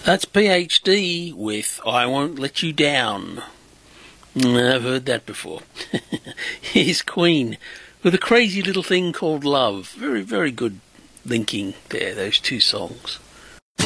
That's PhD with I Won't Let You Down. I've heard that before. Here's Queen with a crazy little thing called Love. Very, very good linking there, those two songs.